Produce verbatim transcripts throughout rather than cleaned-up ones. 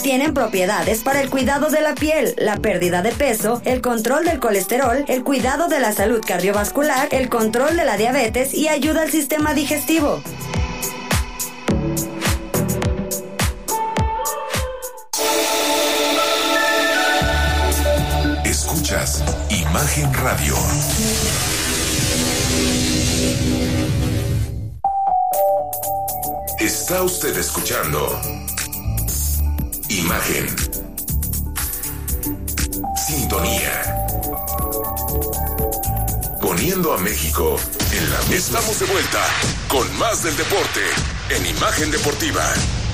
Tienen propiedades para el cuidado de la piel, la pérdida de peso, el control del colesterol, el cuidado de la salud cardiovascular, el control de la diabetes y ayuda al sistema digestivo. Escuchas Imagen Radio. Está usted escuchando Imagen. Sintonía. Poniendo a México en la mesa. Estamos de vuelta con más del deporte en Imagen Deportiva.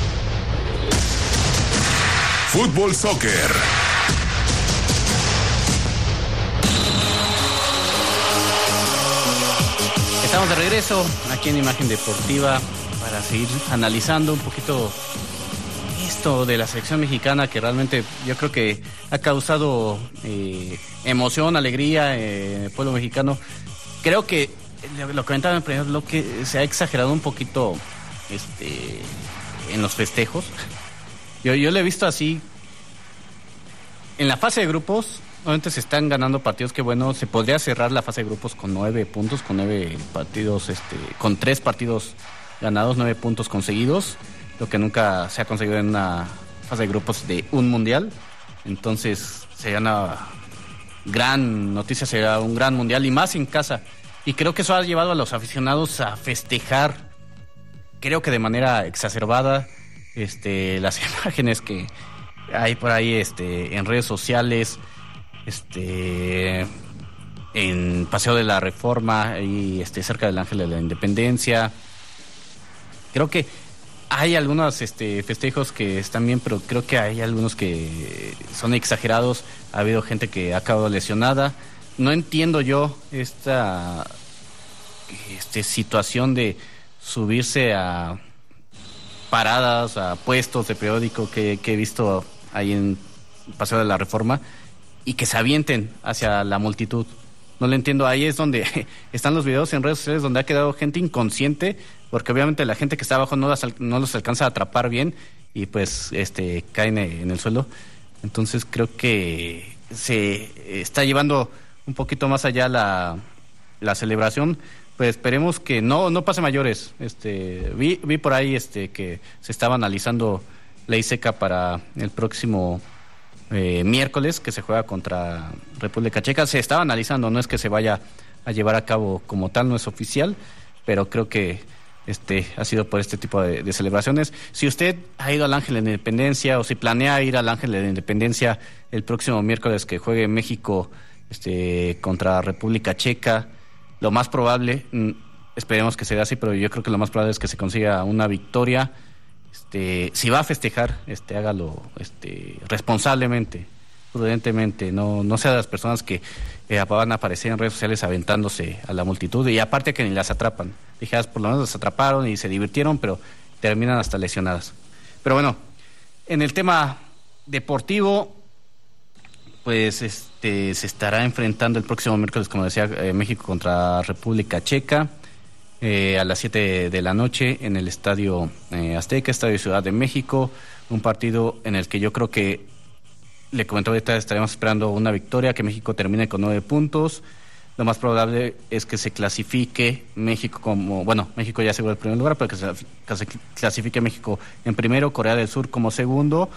Fútbol Soccer. Estamos de regreso aquí en Imagen Deportiva para seguir analizando un poquito esto de la selección mexicana, que realmente yo creo que ha causado eh, emoción, alegría eh, en el pueblo mexicano. Creo que lo comentaba en el primer bloque, se ha exagerado un poquito este en los festejos. Yo, yo lo he visto así en la fase de grupos. Obviamente se están ganando partidos que, bueno, se podría cerrar la fase de grupos con nueve puntos, con nueve partidos, este, con tres partidos ganados, nueve puntos conseguidos, lo que nunca se ha conseguido en una fase de grupos de un mundial. Entonces sería una gran noticia, sería un gran mundial y más en casa. Y creo que eso ha llevado a los aficionados a festejar, creo que de manera exacerbada, este, las imágenes que hay por ahí, este, en redes sociales. Este, en Paseo de la Reforma y este, cerca del Ángel de la Independencia. Creo que hay algunos este, festejos que están bien, pero creo que hay algunos que son exagerados. Ha habido gente que ha acabado lesionada. No entiendo yo esta este, situación de subirse a paradas, a puestos de periódico que, que he visto ahí en Paseo de la Reforma, y que se avienten hacia la multitud. No lo entiendo. Ahí es donde están los videos en redes sociales donde ha quedado gente inconsciente, porque obviamente la gente que está abajo no, las, no los alcanza a atrapar bien y pues este caen en el suelo. Entonces creo que se está llevando un poquito más allá la, la celebración. Pues esperemos que no no pase mayores. Este vi vi por ahí este que se estaba analizando ley seca para el próximo Eh, miércoles, que se juega contra República Checa. Se estaba analizando, no es que se vaya a llevar a cabo como tal, no es oficial, pero creo que este ha sido por este tipo de, de celebraciones. Si usted ha ido al Ángel de la Independencia o si planea ir al Ángel de la Independencia el próximo miércoles que juegue México este contra República Checa, lo más probable, mm, esperemos que sea así, pero yo creo que lo más probable es que se consiga una victoria. Este, si va a festejar, este, hágalo este, responsablemente, prudentemente, no, no sea de las personas que eh, van a aparecer en redes sociales aventándose a la multitud, y aparte que ni las atrapan. Dijeras, por lo menos las atraparon y se divirtieron, pero terminan hasta lesionadas. Pero bueno, en el tema deportivo, pues este se estará enfrentando el próximo miércoles, como decía, eh, México contra República Checa. Eh, a las siete de la noche en el Estadio eh, Azteca, Estadio Ciudad de México, un partido en el que yo creo que, le comentó ahorita, estaremos esperando una victoria, que México termine con nueve puntos. Lo más probable es que se clasifique México como, bueno, México ya aseguró el primer lugar, pero que se, que se clasifique México en primero, Corea del Sur como segundo,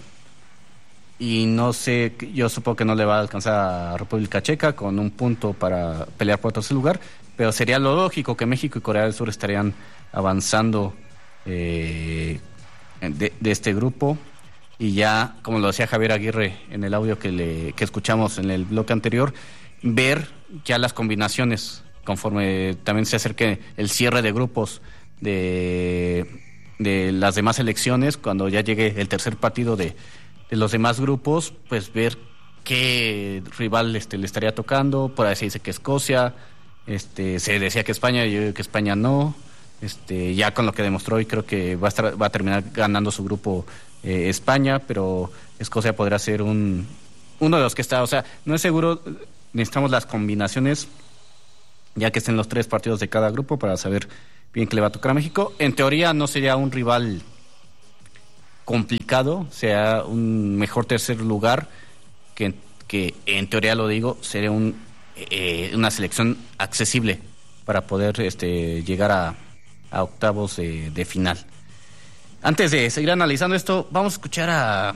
y no sé, yo supongo que no le va a alcanzar a República Checa con un punto para pelear por tercer lugar. Pero sería lo lógico que México y Corea del Sur estarían avanzando eh, de, de este grupo. Y ya, como lo decía Javier Aguirre en el audio que, le, que escuchamos en el bloque anterior, ver ya las combinaciones conforme también se acerque el cierre de grupos de, de las demás elecciones, cuando ya llegue el tercer partido de, de los demás grupos, pues ver qué rival este, le estaría tocando. Por ahí se dice que Escocia. Este, se decía que España, yo digo que España no. Este, ya con lo que demostró, y creo que va a estar, va a terminar ganando su grupo eh, España, pero Escocia podrá ser un uno de los que está, o sea, no es seguro. Necesitamos las combinaciones, ya que estén los tres partidos de cada grupo, para saber bien qué le va a tocar a México. En teoría no sería un rival complicado sea un mejor tercer lugar, que, que en teoría lo digo, sería un, eh, una selección accesible para poder este, llegar a, a octavos de, de final. Antes de seguir analizando esto, vamos a escuchar a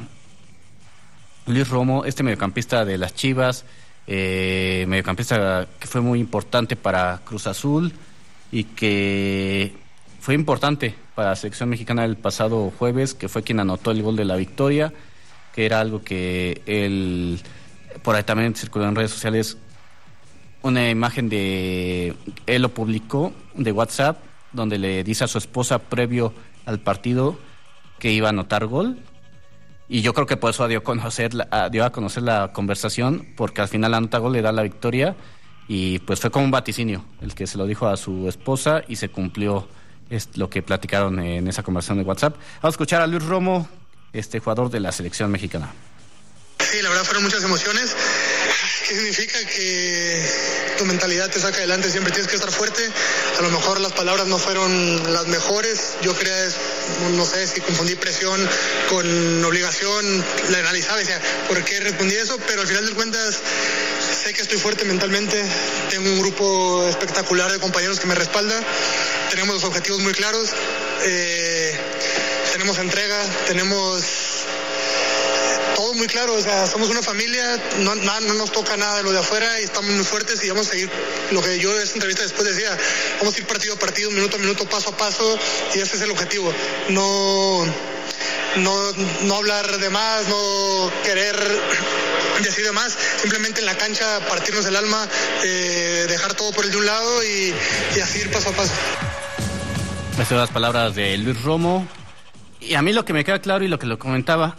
Luis Romo, este mediocampista de las Chivas, eh, mediocampista que fue muy importante para Cruz Azul y que fue importante para la selección mexicana el pasado jueves, que fue quien anotó el gol de la victoria, que era algo que él, por ahí también circuló en redes sociales, una imagen de, él lo publicó de WhatsApp, donde le dice a su esposa previo al partido que iba a anotar gol, y yo creo que por eso dio a conocer la, dio a conocer la conversación, porque al final anota gol, le da la victoria, y pues fue como un vaticinio el que se lo dijo a su esposa y se cumplió. Es lo que platicaron en esa conversación de WhatsApp. Vamos a escuchar a Luis Romo, este jugador de la selección mexicana. Sí, la verdad fueron muchas emociones. ¿Qué significa? Que tu mentalidad te saca adelante, siempre tienes que estar fuerte. A lo mejor las palabras no fueron las mejores, yo creo, no sé si confundí presión con obligación, la analizaba y decía, ¿por qué respondí eso? Pero al final de cuentas sé que estoy fuerte mentalmente, tengo un grupo espectacular de compañeros que me respalda, tenemos los objetivos muy claros, eh, tenemos entrega, tenemos todo muy claro, o sea, somos una familia, no, no, no nos toca nada de lo de afuera y estamos muy fuertes y vamos a seguir lo que yo en esta entrevista después decía, vamos a ir partido a partido, minuto a minuto, paso a paso, y ese es el objetivo, no, no, no hablar de más, no querer decir de más, simplemente en la cancha partirnos el alma, eh, dejar todo por el de un lado y, y así ir paso a paso. Estas son las palabras de Luis Romo, y a mí lo que me queda claro y lo que lo comentaba,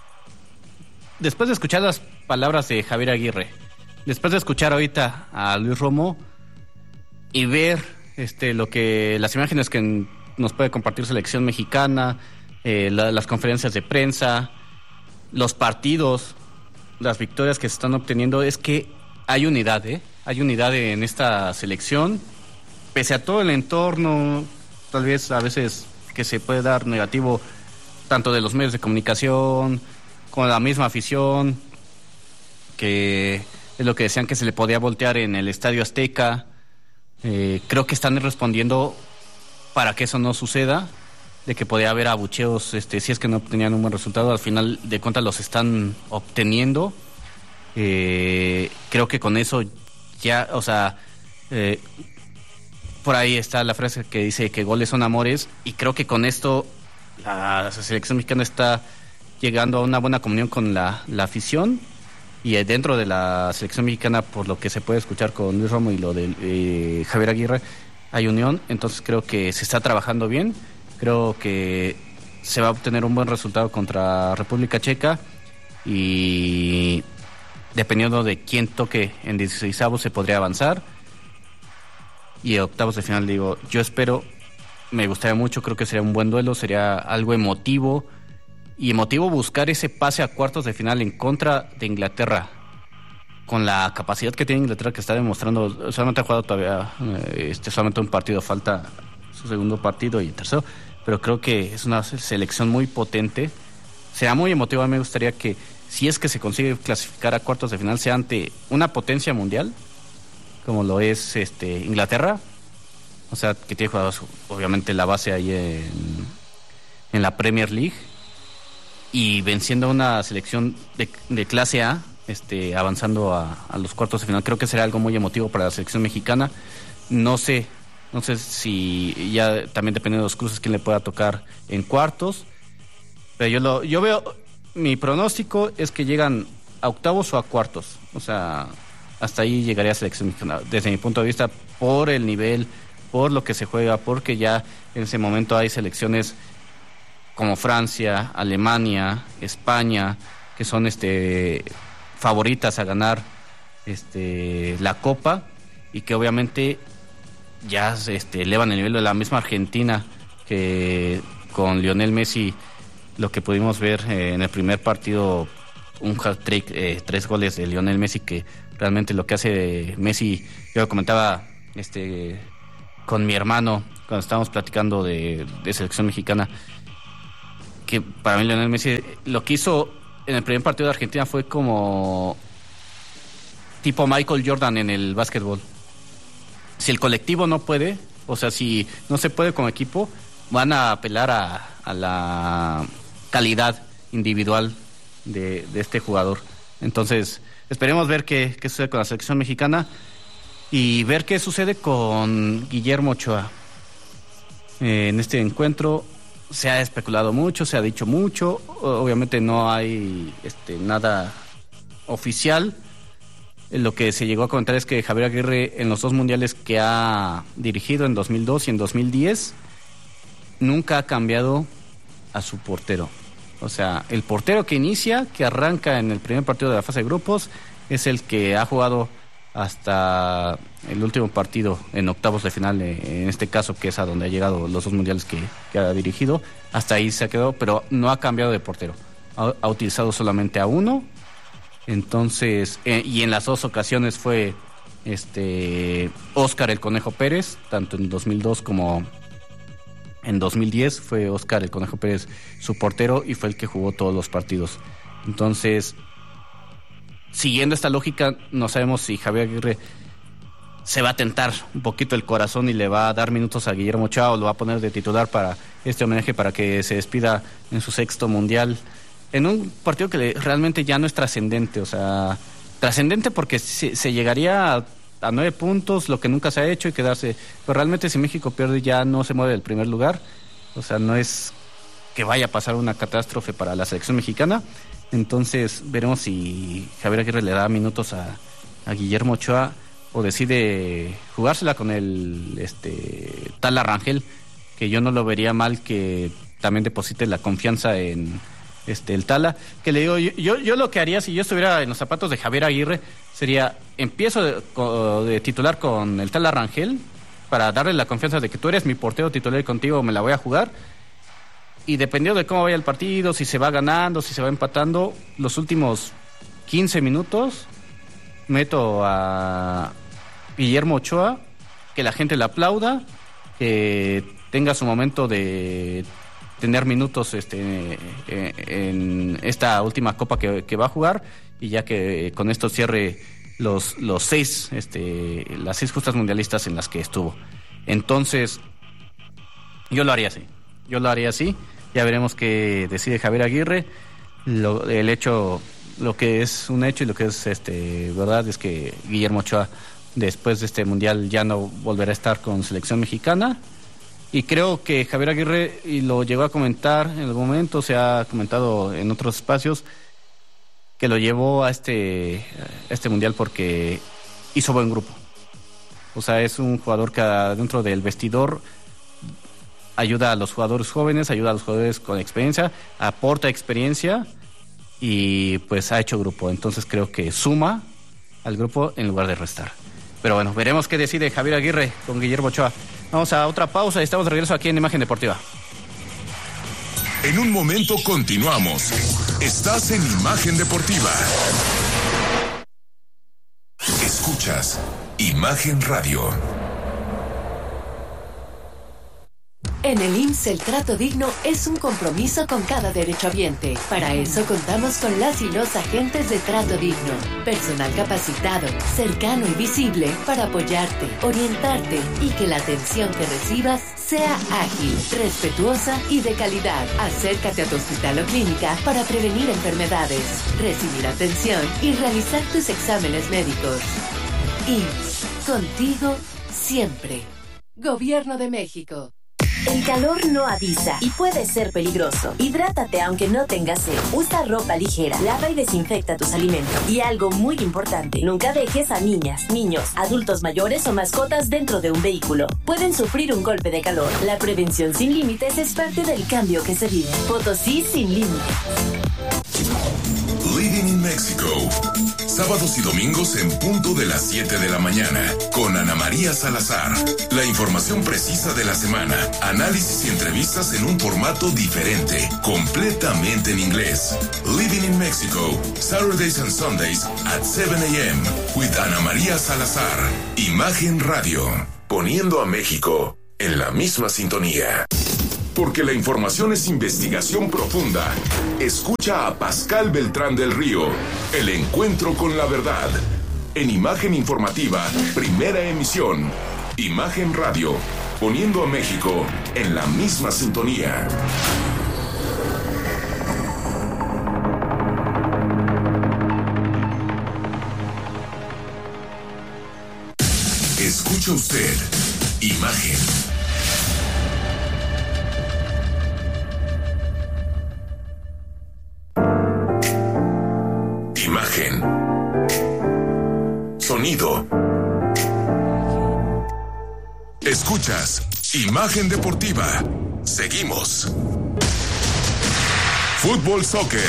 después de escuchar las palabras de Javier Aguirre, después de escuchar ahorita a Luis Romo y ver este lo que las imágenes que nos puede compartir selección mexicana, eh, la, las conferencias de prensa, los partidos, las victorias que se están obteniendo, es que hay unidad, ¿eh? Hay unidad en esta selección, pese a todo el entorno, tal vez a veces que se puede dar negativo, tanto de los medios de comunicación, con la misma afición, que es lo que decían que se le podía voltear en el Estadio Azteca. Eh, creo que están respondiendo para que eso no suceda, de que podía haber abucheos este, si es que no obtenían un buen resultado. Al final de cuentas los están obteniendo. Eh, creo que con eso ya, o sea, eh, por ahí está la frase que dice que goles son amores, y creo que con esto la selección mexicana está llegando a una buena comunión con la, la afición, y dentro de la selección mexicana, por lo que se puede escuchar con Luis Romo y lo de eh, Javier Aguirre, hay unión. Entonces creo que se está trabajando bien, creo que se va a obtener un buen resultado contra República Checa, y dependiendo de quién toque en dieciseisavos se podría avanzar, y octavos de final, digo, yo espero, me gustaría mucho, creo que sería un buen duelo, sería algo emotivo, y emotivo buscar ese pase a cuartos de final en contra de Inglaterra, con la capacidad que tiene Inglaterra, que está demostrando. Solamente ha jugado todavía este, solamente un partido, falta su segundo partido y el tercero, pero creo que es una selección muy potente, será muy emotiva. Me gustaría que, si es que se consigue clasificar a cuartos de final, sea ante una potencia mundial como lo es este Inglaterra, o sea, que tiene jugadores, obviamente la base ahí en, en la Premier League, y venciendo a una selección de, de clase A, este, avanzando a, a los cuartos de final. Creo que será algo muy emotivo para la selección mexicana. No sé, no sé si ya también depende de los cruces quién le pueda tocar en cuartos, pero yo lo, yo veo, mi pronóstico es que llegan a octavos o a cuartos, o sea, hasta ahí llegaría selección mexicana, desde mi punto de vista, por el nivel, por lo que se juega, porque ya en ese momento hay selecciones como Francia, Alemania, España, que son este favoritas a ganar este la Copa, y que obviamente ya este, elevan el nivel de la misma Argentina, que con Lionel Messi, lo que pudimos ver eh, en el primer partido, un hat-trick, eh, tres goles de Lionel Messi, que realmente lo que hace Messi, yo lo comentaba este con mi hermano cuando estábamos platicando de, de selección mexicana, que para mí Lionel Messi lo que hizo en el primer partido de Argentina fue como tipo Michael Jordan en el básquetbol. Si el colectivo no puede, o sea, si no se puede como equipo, van a apelar a, a la calidad individual de, de este jugador. Entonces, esperemos ver qué, qué sucede con la selección mexicana y ver qué sucede con Guillermo Ochoa. Eh, en este encuentro se ha especulado mucho, se ha dicho mucho, obviamente no hay este, nada oficial. Lo que se llegó a comentar es que Javier Aguirre en los dos mundiales que ha dirigido en dos mil dos y en dos mil diez nunca ha cambiado a su portero. O sea, el portero que inicia, que arranca en el primer partido de la fase de grupos, es el que ha jugado hasta el último partido en octavos de final, en este caso, que es a donde ha llegado los dos mundiales que, que ha dirigido. Hasta ahí se ha quedado, pero no ha cambiado de portero. Ha, ha utilizado solamente a uno. Entonces, eh, y en las dos ocasiones fue este Óscar el Conejo Pérez, tanto en dos mil dos como en dos mil diez fue Óscar el Conejo Pérez su portero y fue el que jugó todos los partidos. Entonces, siguiendo esta lógica, no sabemos si Javier Aguirre se va a tentar un poquito el corazón y le va a dar minutos a Guillermo Ochoa o lo va a poner de titular para este homenaje, para que se despida en su sexto mundial, en un partido que realmente ya no es trascendente. O sea, trascendente porque se, se llegaría a, a nueve puntos, lo que nunca se ha hecho, y quedarse. Pero realmente si México pierde ya no se mueve del primer lugar. O sea, no es que vaya a pasar una catástrofe para la selección mexicana. Entonces veremos si Javier Aguirre le da minutos a, a Guillermo Ochoa o decide jugársela con el este, Tala Rangel, que yo no lo vería mal que también deposite la confianza en este el Tala, que le digo, yo, yo, yo lo que haría si yo estuviera en los zapatos de Javier Aguirre sería, empiezo de, de titular con el Tala Rangel para darle la confianza de que tú eres mi portero titular y contigo me la voy a jugar, y dependiendo de cómo vaya el partido, si se va ganando, si se va empatando, los últimos quince minutos meto a Guillermo Ochoa, que la gente le aplauda, que tenga su momento de tener minutos este en esta última copa que, que va a jugar, y ya que con esto cierre los los seis este las seis justas mundialistas en las que estuvo. Entonces yo lo haría así yo lo haría así ya veremos qué decide Javier Aguirre. Lo, el hecho lo que es un hecho y lo que es este verdad es que Guillermo Ochoa después de este mundial ya no volverá a estar con selección mexicana. Y creo que Javier Aguirre, y lo llegó a comentar en algún momento, se ha comentado en otros espacios, que lo llevó a este, a este mundial porque hizo buen grupo. O sea, es un jugador que dentro del vestidor ayuda a los jugadores jóvenes, ayuda a los jugadores con experiencia, aporta experiencia y pues ha hecho grupo. Entonces creo que suma al grupo en lugar de restar. Pero bueno, veremos qué decide Javier Aguirre con Guillermo Ochoa. Vamos a otra pausa y estamos de regreso aquí en Imagen Deportiva. En un momento continuamos. Estás en Imagen Deportiva. Escuchas Imagen Radio. En el I M S S el trato digno es un compromiso con cada derechohabiente. Para eso contamos con las y los agentes de trato digno. Personal capacitado, cercano y visible para apoyarte, orientarte y que la atención que recibas sea ágil, respetuosa y de calidad. Acércate a tu hospital o clínica para prevenir enfermedades, recibir atención y realizar tus exámenes médicos. I M S S, contigo siempre. Gobierno de México. El calor no avisa y puede ser peligroso. Hidrátate aunque no tengas sed. Usa ropa ligera, lava y desinfecta tus alimentos. Y algo muy importante, nunca dejes a niñas, niños, adultos mayores o mascotas dentro de un vehículo. Pueden sufrir un golpe de calor. La prevención sin límites es parte del cambio que se vive. Potosí sin límites. Living in Mexico. Sábados y domingos en punto de las siete de la mañana. Con Ana María Salazar. La información precisa de la semana. Análisis y entrevistas en un formato diferente. Completamente en inglés. Living in Mexico. Saturdays and Sundays at seven a.m. with Ana María Salazar. Imagen Radio. Poniendo a México en la misma sintonía. Porque la información es investigación profunda. Escucha a Pascal Beltrán del Río, El Encuentro con la Verdad. En Imagen Informativa, primera emisión. Imagen Radio, poniendo a México en la misma sintonía. Escucha usted Imagen. Imagen. Sonido. Escuchas Imagen Deportiva. Seguimos. Fútbol Soccer.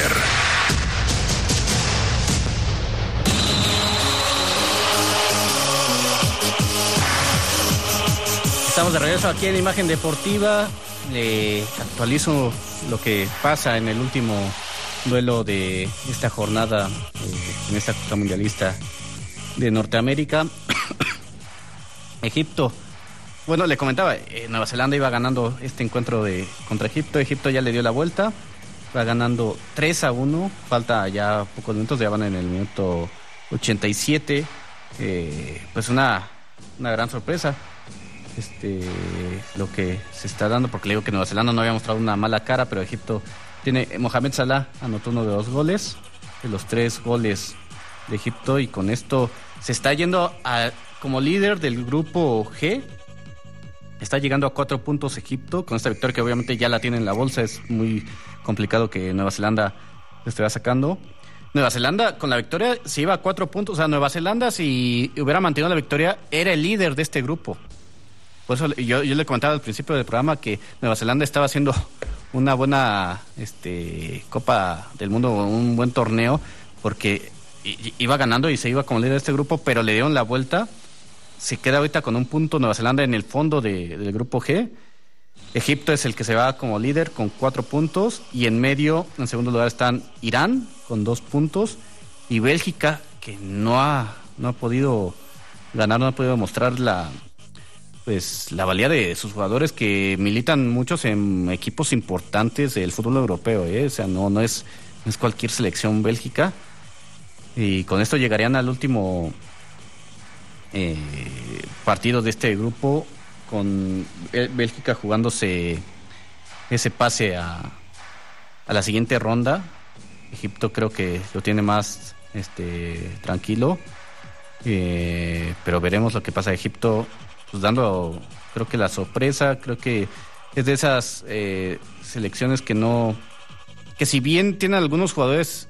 Estamos de regreso aquí en Imagen Deportiva. Le actualizo lo que pasa en el último duelo de esta jornada eh, en esta Copa Mundialista de Norteamérica. Egipto, bueno, le comentaba, eh, Nueva Zelanda iba ganando este encuentro de contra Egipto. Egipto ya le dio la vuelta, va ganando tres a uno, falta ya pocos minutos, ya van en el minuto ochenta y siete. Eh, pues una, una gran sorpresa. Este, lo que se está dando, porque le digo que Nueva Zelanda no había mostrado una mala cara, pero Egipto tiene, Mohamed Salah anotó uno de dos goles, de los tres goles de Egipto, y con esto se está yendo a, como líder del grupo G, está llegando a cuatro puntos Egipto, con esta victoria que obviamente ya la tiene en la bolsa. Es muy complicado que Nueva Zelanda lo esté sacando. Nueva Zelanda con la victoria se iba a cuatro puntos, o sea, Nueva Zelanda, si hubiera mantenido la victoria, era el líder de este grupo. Por eso yo, yo le comentaba al principio del programa que Nueva Zelanda estaba haciendo una buena este, Copa del Mundo, un buen torneo, porque iba ganando y se iba como líder de este grupo, pero le dieron la vuelta. Se queda ahorita con un punto Nueva Zelanda en el fondo de, del grupo G. Egipto es el que se va como líder con cuatro puntos, y en medio, en segundo lugar, están Irán con dos puntos y Bélgica, que no ha, no ha podido ganar, no ha podido mostrar la... pues la valía de sus jugadores, que militan muchos en equipos importantes del fútbol europeo, ¿eh? O sea, no, no es, no es cualquier selección Bélgica, y con esto llegarían al último eh, partido de este grupo, con Bélgica jugándose ese pase a, a la siguiente ronda. Egipto creo que lo tiene más este tranquilo, eh, pero veremos lo que pasa. Egipto pues dando, creo que la sorpresa, creo que es de esas eh, selecciones que no, que si bien tienen algunos jugadores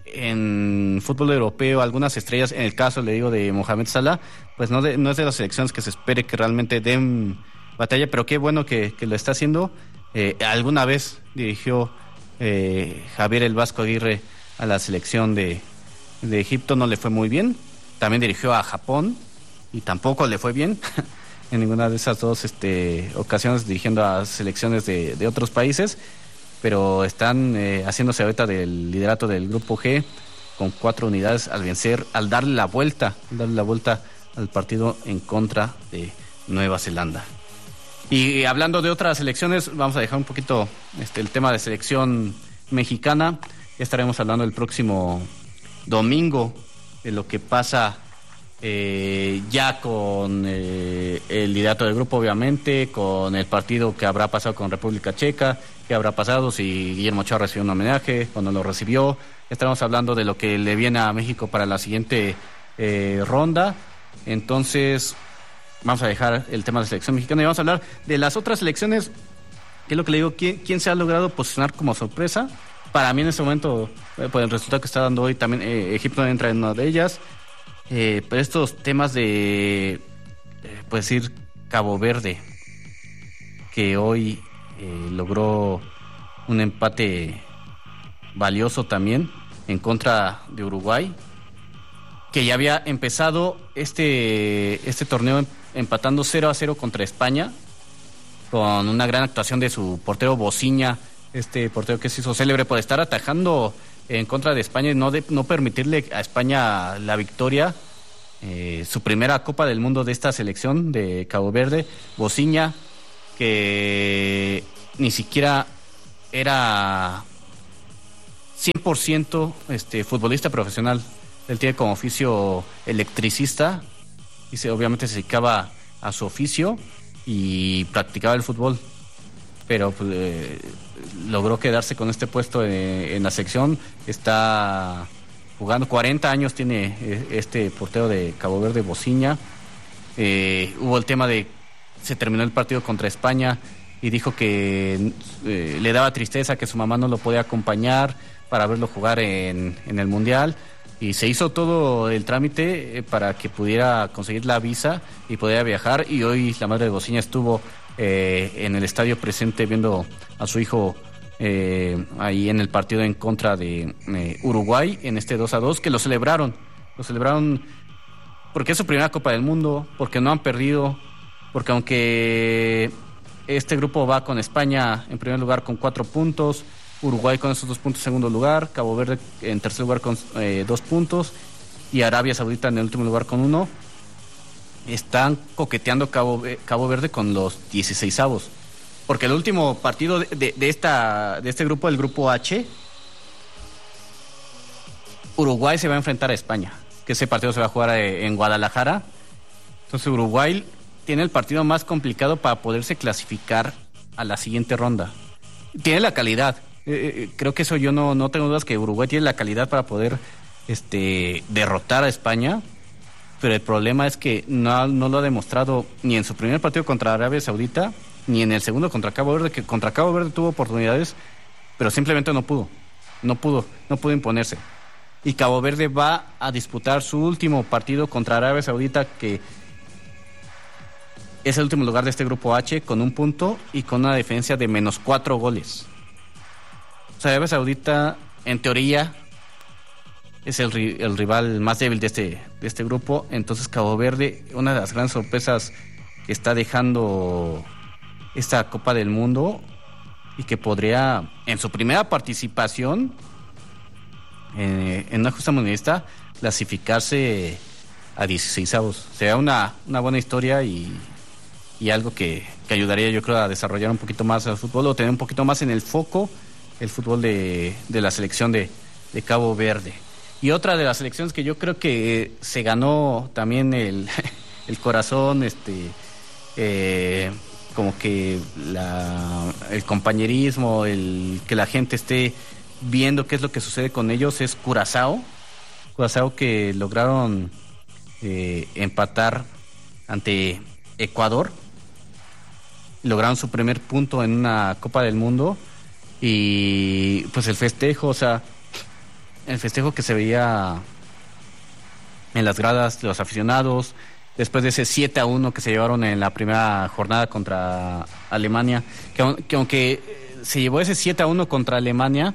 en fútbol europeo, algunas estrellas, en el caso, le digo, de Mohamed Salah, pues no, de, no es de las selecciones que se espere que realmente den batalla, pero qué bueno que, que lo está haciendo. Eh, alguna vez dirigió eh, Javier el Vasco Aguirre a la selección de, de Egipto, no le fue muy bien. También dirigió a Japón y tampoco le fue bien en ninguna de esas dos este, ocasiones, dirigiendo a selecciones de, de otros países, pero están eh, haciéndose ahorita del liderato del grupo G con cuatro unidades al vencer, al darle la vuelta, darle la vuelta al partido en contra de Nueva Zelanda. Y hablando de otras selecciones, vamos a dejar un poquito este, el tema de selección mexicana. Ya estaremos hablando el próximo domingo de lo que pasa Eh, ya con eh, el liderato del grupo, obviamente, con el partido que habrá pasado con República Checa, qué habrá pasado, si Guillermo Ochoa recibió un homenaje, cuando lo recibió. Estaremos hablando de lo que le viene a México para la siguiente eh, ronda. Entonces vamos a dejar el tema de la selección mexicana y vamos a hablar de las otras selecciones, que es lo que le digo, quién, quién se ha logrado posicionar como sorpresa. Para mí en este momento, eh, por el resultado que está dando hoy, también eh, Egipto entra en una de ellas. Eh, pero estos temas de, eh, puedes decir, Cabo Verde, que hoy eh, logró un empate valioso también en contra de Uruguay, que ya había empezado este, este torneo empatando cero a cero contra España, con una gran actuación de su portero Bociña, este portero que se hizo célebre por estar atajando en contra de España y no, de, no permitirle a España la victoria, eh, su primera Copa del Mundo de esta selección de Cabo Verde. Bociña, que ni siquiera era cien por ciento este, futbolista profesional. Él tiene como oficio electricista y se, obviamente se dedicaba a su oficio y practicaba el fútbol, pero pues, eh, logró quedarse con este puesto en, en la selección. Está jugando, cuarenta años tiene este portero de Cabo Verde, Bociña. Eh, hubo el tema de, se terminó el partido contra España y dijo que eh, le daba tristeza que su mamá no lo podía acompañar para verlo jugar en, en el Mundial. Y se hizo todo el trámite para que pudiera conseguir la visa y pudiera viajar. Y hoy la madre de Bociña estuvo eh, en el estadio presente viendo a su hijo eh, ahí en el partido en contra de eh, Uruguay, en este dos a dos, que lo celebraron. Lo celebraron porque es su primera Copa del Mundo, porque no han perdido, porque aunque este grupo va con España en primer lugar con cuatro puntos, Uruguay con esos dos puntos en segundo lugar, Cabo Verde en tercer lugar con eh, dos puntos y Arabia Saudita en el último lugar con uno. Están coqueteando Cabo, Cabo Verde con los dieciseisavos, porque el último partido de, de, de, esta, de este grupo, el grupo H, Uruguay se va a enfrentar a España, que ese partido se va a jugar en Guadalajara. Entonces Uruguay tiene el partido más complicado para poderse clasificar a la siguiente ronda. Tiene la calidad. Eh, creo que eso yo no, no tengo dudas que Uruguay tiene la calidad para poder este, derrotar a España, pero el problema es que no, no lo ha demostrado ni en su primer partido contra Arabia Saudita, ni en el segundo contra Cabo Verde, que contra Cabo Verde tuvo oportunidades, pero simplemente no pudo, no pudo, no pudo imponerse. Y Cabo Verde va a disputar su último partido contra Arabia Saudita, que es el último lugar de este grupo H, con un punto y con una diferencia de menos cuatro goles. O sea, Arabia Saudita, en teoría, es el, el rival más débil de este, de este grupo. Entonces Cabo Verde, una de las grandes sorpresas que está dejando esta Copa del Mundo y que podría, en su primera participación eh, en una justa mundialista, clasificarse a dieciseisavos. Sería una, una buena historia y, y algo que, que ayudaría, yo creo, a desarrollar un poquito más el fútbol, o tener un poquito más en el foco el fútbol de, de la selección de, de Cabo Verde. Y otra de las selecciones que yo creo que se ganó también el, el corazón, este eh, como que la, el compañerismo, el que la gente esté viendo qué es lo que sucede con ellos, es Curazao. Curazao, que lograron eh, empatar ante Ecuador, lograron su primer punto en una Copa del Mundo. Y pues el festejo, o sea, el festejo que se veía en las gradas de los aficionados, después de ese siete a uno que se llevaron en la primera jornada contra Alemania, que, que aunque se llevó ese siete a uno contra Alemania,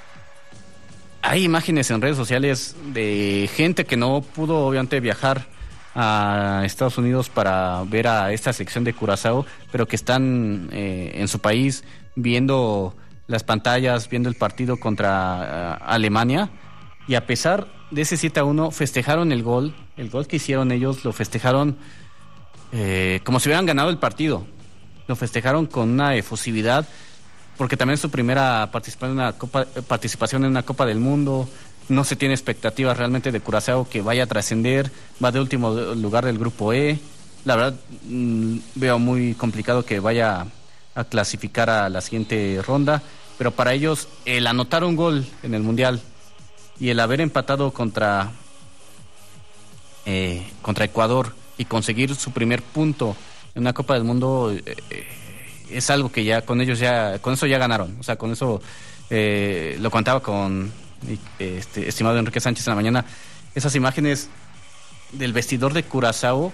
hay imágenes en redes sociales de gente que no pudo obviamente viajar a Estados Unidos para ver a esta selección de Curazao, pero que están eh, en su país viendo las pantallas, viendo el partido contra uh, Alemania, y a pesar de ese siete a uno festejaron el gol, el gol que hicieron ellos, lo festejaron eh, como si hubieran ganado el partido, lo festejaron con una efusividad, porque también es su primera participación en una Copa, participación en una Copa del Mundo. No se tiene expectativas realmente de Curazao que vaya a trascender, va de último lugar del grupo E. La verdad mmm, veo muy complicado que vaya a clasificar a la siguiente ronda, pero para ellos el anotar un gol en el Mundial y el haber empatado contra eh, contra Ecuador y conseguir su primer punto en una Copa del Mundo eh, es algo que ya con ellos ya con eso ya ganaron. O sea, con eso eh, lo contaba con este estimado Enrique Sánchez en la mañana, esas imágenes del vestidor de Curazao,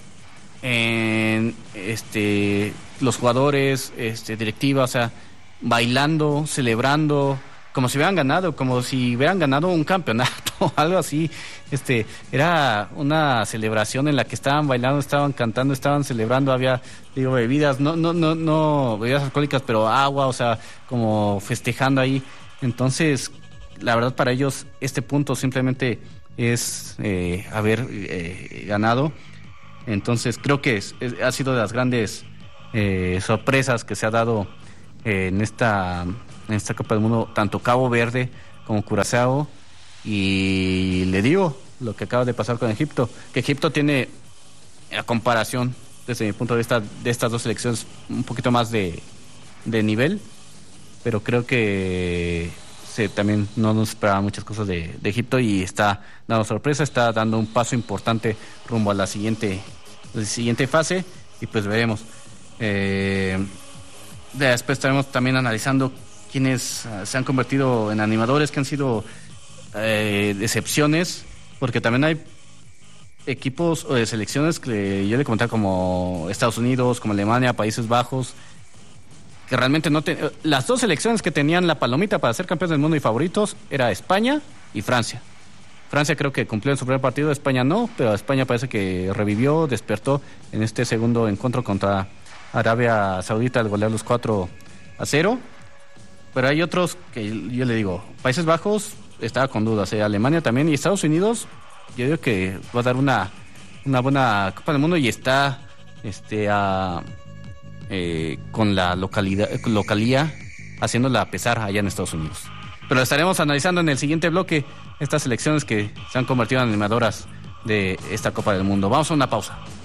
en este los jugadores, este directiva, o sea, bailando, celebrando, como si hubieran ganado, como si hubieran ganado un campeonato, algo así. Este, era una celebración en la que estaban bailando, estaban cantando, estaban celebrando, había, digo, bebidas, no, no, no, no bebidas alcohólicas, pero agua, o sea, como festejando ahí. Entonces, la verdad, para ellos este punto simplemente es eh, haber eh, ganado. Entonces creo que es, es, ha sido de las grandes eh, sorpresas que se ha dado eh, en esta en esta Copa del Mundo, tanto Cabo Verde como Curazao, y le digo lo que acaba de pasar con Egipto, que Egipto tiene, a comparación desde mi punto de vista de estas dos selecciones, un poquito más de, de nivel, pero creo que se, también no nos esperaba muchas cosas de, de Egipto, y está dando sorpresa, está dando un paso importante rumbo a la siguiente, la siguiente fase, y pues veremos. Eh, después estaremos también analizando quienes uh, se han convertido en animadores, que han sido eh, decepciones, porque también hay equipos o de selecciones que yo le comentaba, como Estados Unidos, como Alemania, Países Bajos, que realmente no te, las dos selecciones que tenían la palomita para ser campeones del mundo y favoritos era España y Francia. Francia creo que cumplió en su primer partido, España no, pero España parece que revivió, despertó en este segundo encuentro contra Arabia Saudita al golearlos cuatro a cero. Pero hay otros que yo le digo, Países Bajos estaba con dudas, ¿eh? Alemania también, y Estados Unidos, yo digo que va a dar una, una buena Copa del Mundo, y está este a, eh, con la localidad, localía haciéndola a pesar allá en Estados Unidos. Pero estaremos analizando en el siguiente bloque estas selecciones que se han convertido en animadoras de esta Copa del Mundo. Vamos a una pausa.